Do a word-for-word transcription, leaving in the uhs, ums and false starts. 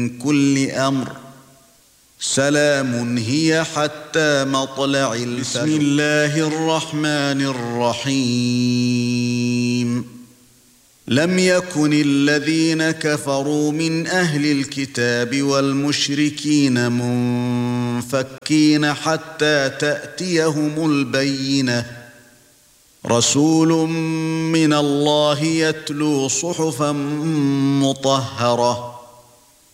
كل أمر سلام هي حتى مطلع الفجر. بسم الله الرحمن الرحيم. لم يكن الذين كفروا من أهل الكتاب والمشركين منفكين حتى تأتيهم البينة. رسول من الله يتلو صحفا مطهرة